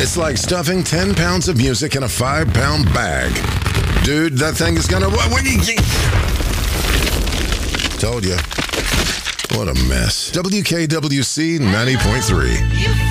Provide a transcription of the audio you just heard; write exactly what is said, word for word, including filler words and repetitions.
It's like stuffing ten pounds of music in a five-pound bag. Dude, that thing is gonna... When you... Told you. What a mess. W K W C ninety point three.